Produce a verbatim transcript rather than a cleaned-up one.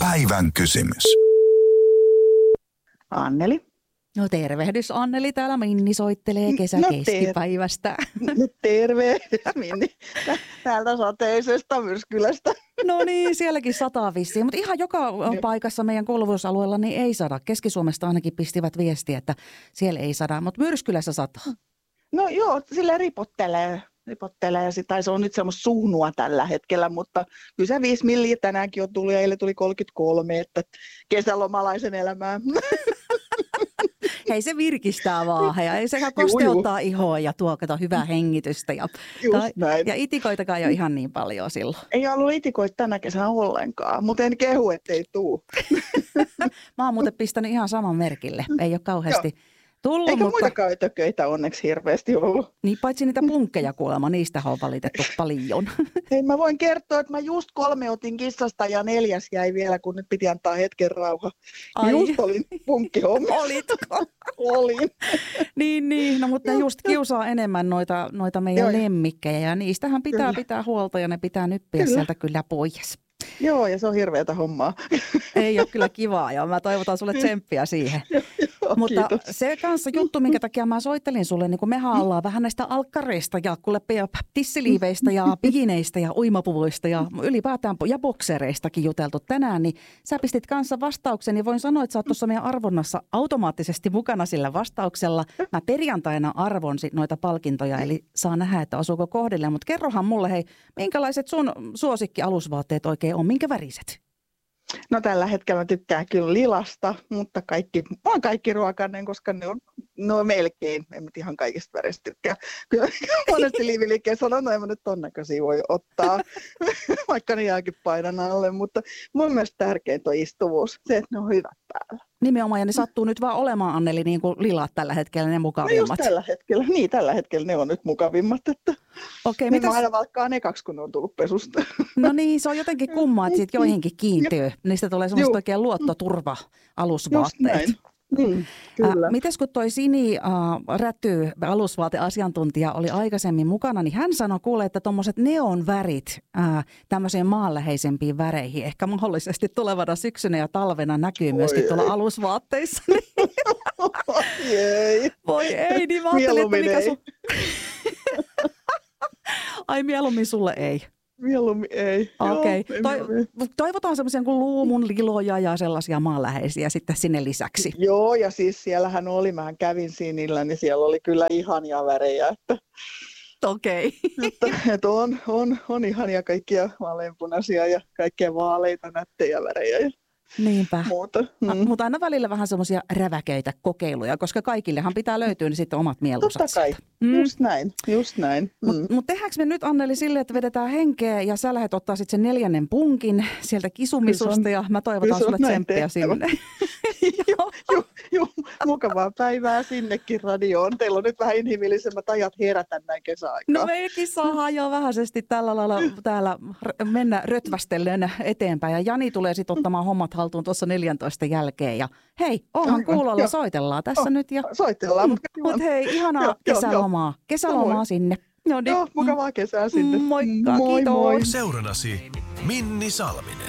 Päivän kysymys. Anneli. No tervehdys Anneli, täällä Minni soittelee kesäkeskipäivästä. No, ter- no terve, Minni, täältä sateisesta Myrskylästä. No niin, sielläkin sataa vissiin, mutta ihan joka paikassa meidän kuuluvuusalueella niin ei sada. Keski-Suomesta ainakin pistivät viestiä, että siellä ei sada, mutta Myrskylässä sataa. No joo, sillä ripottelee. Ripottelee sitä, se on nyt semmoista suhnua tällä hetkellä, mutta kyllä se viisi milliä tänäänkin on tullut ja eilen tuli kolmekymmentäkolme, että kesälomalaisen elämää. Hei, se virkistää vaan ja ei sekä kosteuttaa ihoa ja tuo kato hyvää hengitystä. Ja, ja itikoitakaan ei ole ihan niin paljon silloin. Ei ollut itikoita tänä kesänä ollenkaan, mutta en kehu, ettei tuu. Mä oon muuten pistänyt ihan saman merkille, ei ole kauheasti tullut. Eikä mutta muitakaan ötököitä onneksi hirveästi ollut. Niin paitsi niitä punkkeja kuulemma, niistä on valitettu paljon. Hei, mä voin kertoa, että mä just kolme otin kissasta ja neljäs jäi vielä, kun nyt piti antaa hetken rauha. Ai. Just olin punkkihommissa. Olitko? Olin. Niin, niin, no mutta ne just kiusaa enemmän noita, noita meidän Joo. lemmikkejä ja niistähän pitää Kyllä. pitää huolta ja ne pitää nyppiä Kyllä. sieltä kyllä pois. Joo, ja se on hirveätä hommaa. Ei ole kyllä kivaa ja mä toivotan sulle tsemppiä siihen. Joo, Mutta kiitos. se kanssa juttu, minkä takia mä soittelin sulle, niin kun mehän ollaan vähän näistä alkkareista ja kuule tissiliiveistä ja pigineistä ja uimapuvuista ja ylipäätään ja boksereistakin juteltu tänään, niin sä pistit kanssa vastauksen, niin voin sanoa, että sä oot tuossa meidän arvonnassa automaattisesti mukana sillä vastauksella. Mä perjantaina arvonsin noita palkintoja, eli saa nähdä, että osuuko kohdille, mutta kerrohan mulle, hei, minkälaiset sun suosikki-alusvaatteet oikein on, minkä väriset? No tällä hetkellä mä tykkään kyllä lilasta, mutta kaikki, mä oon kaikki ruokainen, koska ne on, ne on melkein, en mä ihan kaikista väristä tykkää. Kyllä monesti liiviliikkeen sanon, no en mä nyt ton näköisiä voi ottaa, vaikka ne jääkin painan alle, mutta mun mielestä tärkeintä on istuvuus, se, että ne on hyvät päällä. Nimenomaan, ja ne sattuu nyt vaan olemaan, Anneli, niin kuin lilaat tällä hetkellä, ne No mukavimmat. just tällä hetkellä, niin tällä hetkellä ne on nyt mukavimmat, että Okei, ne mitäs? mä aina valkkaan ekaksi, kun ne on tullut pesusta. No niin, se on jotenkin kummaa, että siitä joihinkin kiintyy. Niistä tulee semmoista Juu. oikein luottoturva-alusvaatteet. Just näin. Mm, kyllä. Äh, mites kun toi Sini äh, Räty, alusvaateasiantuntija, oli aikaisemmin mukana, niin hän sanoi kuule, että tuommoiset neonvärit äh, tämmöisiin maanläheisempiin väreihin ehkä mahdollisesti tulevana syksynä ja talvena näkyy myöskin Oi tuolla ei. alusvaatteissa. Ei. Voi ei, niin mä ajattelin, että Mieluummin mikä ei. sun... Ai mieluummin sulle ei. Mieluummin ei. Okei. Joo, Toi, mieluummin. toivotaan semmoisia kuin luumun liloja ja sellaisia maanläheisiä sitten sinne lisäksi. Joo, ja siis siellähän oli, mähän kävin Sinillä, niin siellä oli kyllä ihania värejä, että, Okei. että, että on, on, on ihania kaikkia vaaleanpunaisia ja kaikkia vaaleita, nättejä värejä ja Niinpä. muuta. Mm. Mm. Mutta aina välillä vähän semmoisia räväköitä kokeiluja, koska kaikillehan pitää löytyä niin sitten omat mielusat. Totta kai, Mm. just näin, just näin. Mm. Mutta mut tehdäänkö me nyt, Anneli, silleen, että vedetään henkeä ja sä lähdet ottaa sitten sen neljännen punkin sieltä kisumisusta Kyllä se on- ja mä toivotan kyllä se on sulle näin tsemppiä tehtävä. sinne. Joo, joo, joo, mukavaa päivää sinnekin radioon. Teillä on nyt vähän inhimillisemmät ajat herätä näin kesäaikaan. No mekin saadaan jo vähäisesti tällä lailla täällä r- mennä rötvästellen eteenpäin. Ja Jani tulee sitten ottamaan hommat haltuun tuossa neljäntoista jälkeen. Ja hei, onhan Aivan, kuulolla, joo. soitellaan tässä Oh, nyt. Ja, Soitellaan, mutta mutta hei, ihanaa Joo, joo, kesälomaa. Kesälomaa Samoin. sinne. No niin. joo, mukavaa kesää sinne. Moikka, moi, kiitos. moi. Seurannasi Minni Salminen.